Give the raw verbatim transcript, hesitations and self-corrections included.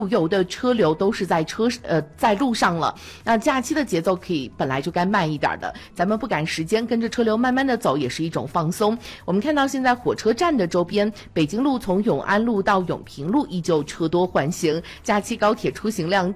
有的车流都是在车呃在路上了，那假期的节奏可以本来就该慢一点的，咱们不赶时间，跟着车流慢慢的走也是一种放松。我们看到现在火车站的周边，北京路从永安路到永平路依旧车多环行，假期高铁出行量